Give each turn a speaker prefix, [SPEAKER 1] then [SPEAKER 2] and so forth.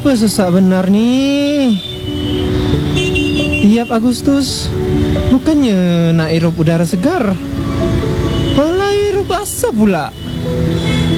[SPEAKER 1] Apa sesak benar ni? Tiap Agustus bukannya nak hirup udara segar, malah hirup asap pula.